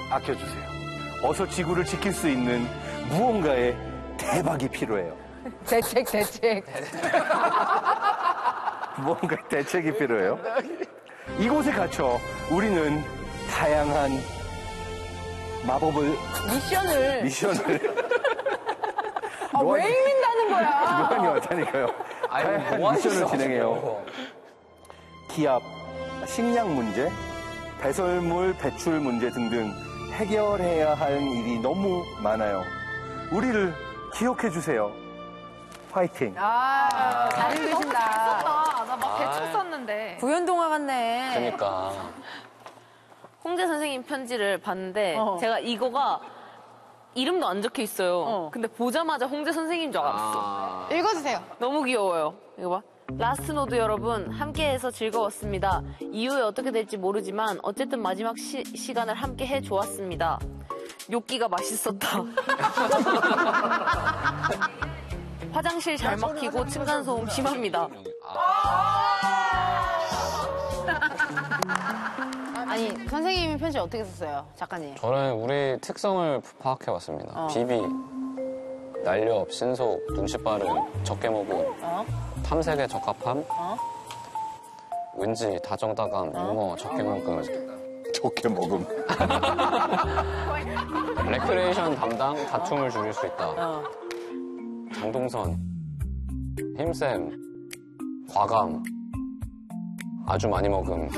아껴주세요. 어서 지구를 지킬 수 있는 무언가의 대박이 필요해요. 대책. 무언가의 대책이 필요해요. 이곳에 갇혀 우리는 다양한 마법을 미션을 왜 읽는다는 거야? 노안이 왔다니까요. 다양한 미션을 진행해요. 기압, 식량 문제, 배설물 배출 문제 등등 해결해야 할 일이 너무 많아요. 우리를 기억해 주세요. 화이팅. 잘 읽으신다. 나 막 대충 썼는데. 구연동화 같네. 그러니까. 홍재 선생님 편지를 봤는데 제가 이거가 이름도 안 적혀 있어요. 근데 보자마자 홍재 선생님인 줄 알았어. 읽어주세요. 너무 귀여워요. 이거 봐. 라스트노드 여러분, 함께해서 즐거웠습니다. 이후에 어떻게 될지 모르지만 어쨌든 마지막 시간을 함께해 좋았습니다. 뇨끼가 맛있었다. 화장실 잘 막히고 층간소음 심합니다. 아니, 선생님이 편지 어떻게 썼어요, 작가님? 저는 우리 특성을 파악해봤습니다. 비비, 날렵, 신속, 눈치 빠른, 적게 먹은, 탐색에 적합함, 왠지, 다정다감, 유머, 적게 먹음. 좋게 먹음. 레크레이션 담당, 다툼을 줄일 수 있다. 장동선, 힘셈, 과감, 아주 많이 먹음.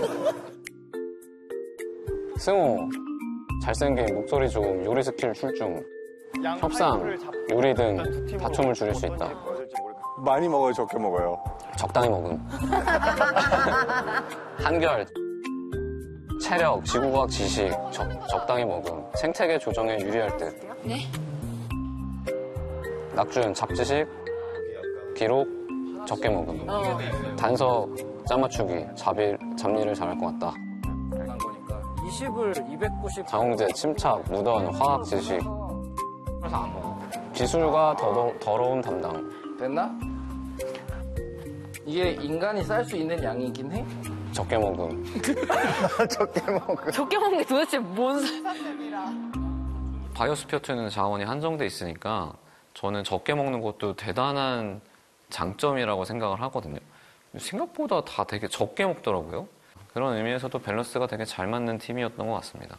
승호, 잘생긴, 목소리 좋음, 요리 스킬 출중. 협상, 요리 등 다툼을 줄일 수 있다. 많이 먹어요, 적게 먹어요? 적당히 먹음. 한결, 체력, 지구과학 지식, 적당히 먹음. 생태계 조정에 유리할 듯. 네? 낙준, 잡지식, 기록, 적게 먹음. 단서, 짜맞추기, 잡일을 잘할 것 같다. 20을 290. 장홍재, 침착, 무던, 화학 지식. 기술과 더러움 담당. 됐나? 이게 인간이 쌀 수 있는 양이긴 해? 적게 먹음. 적게 먹는 게 도대체 뭔 바이오스피어트는 자원이 한정돼 있으니까 저는 적게 먹는 것도 대단한 장점이라고 생각을 하거든요. 생각보다 다 되게 적게 먹더라고요. 그런 의미에서도 밸런스가 되게 잘 맞는 팀이었던 것 같습니다.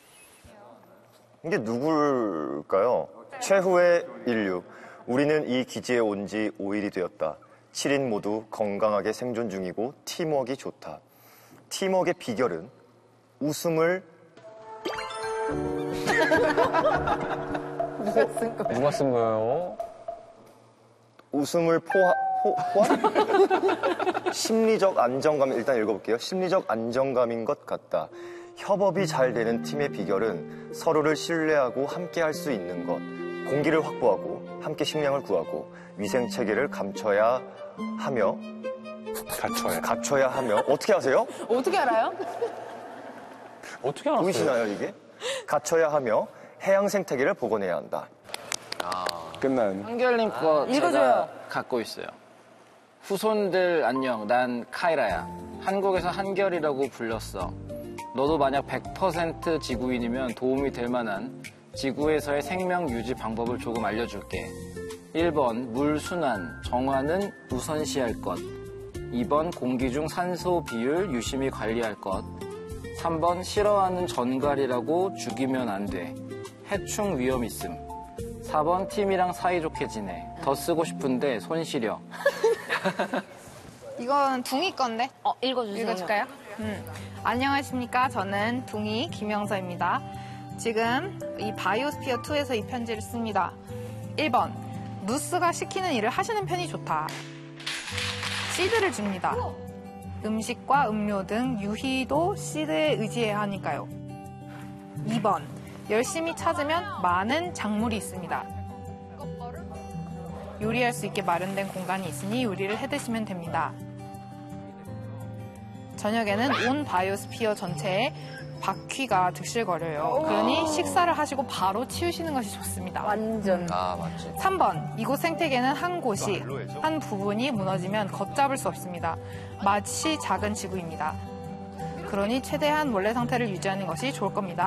이게 누굴까요? 최후의 인류. 우리는 이 기지에 온 지 5일이 되었다. 7인 모두 건강하게 생존 중이고 팀워크가 좋다. 팀워크의 비결은 웃음을 누가 쓴 거예요? 웃음을 포함? 심리적 안정감, 일단 읽어볼게요. 심리적 안정감인 것 같다. 협업이 잘 되는 팀의 비결은 서로를 신뢰하고 함께 할 수 있는 것. 공기를 확보하고 함께 식량을 구하고 위생 체계를 갖춰야 하며 어떻게 하세요? 어떻게 알아요? 어떻게 알았어요? 보이시나요, 이게? 갖춰야 하며 해양 생태계를 복원해야 한다. 끝난. 한결님 거 읽어줘요. 제가 갖고 있어요. 후손들 안녕, 난 카이라야. 한국에서 한결이라고 불렸어. 너도 만약 100% 지구인이면 도움이 될 만한 지구에서의 생명 유지 방법을 조금 알려줄게. 1번 물 순환, 정화는 우선시할 것. 2번 공기 중 산소 비율 유심히 관리할 것. 3번 싫어하는 전갈이라고 죽이면 안 돼. 해충 위험 있음. 4번 팀이랑 사이좋게 지내. 더 쓰고 싶은데 손 시려. 이건 둥이 건데. 읽어주세요. 읽어줄까요? 안녕하십니까. 저는 둥이 김영서입니다. 지금 이 바이오스피어2에서 이 편지를 씁니다. 1번. 누스가 시키는 일을 하시는 편이 좋다. 시드를 줍니다. 음식과 음료 등 유희도 시드에 의지해야 하니까요. 2번. 열심히 찾으면 많은 작물이 있습니다. 요리할 수 있게 마련된 공간이 있으니 요리를 해드시면 됩니다. 저녁에는 온 바이오스피어 전체에 바퀴가 득실거려요. 그러니 식사를 하시고 바로 치우시는 것이 좋습니다. 완전. 아, 맞지. 3번. 이곳 생태계는 한 곳이, 한 부분이 무너지면 걷잡을 수 없습니다. 마치 작은 지구입니다. 그러니 최대한 원래 상태를 유지하는 것이 좋을 겁니다.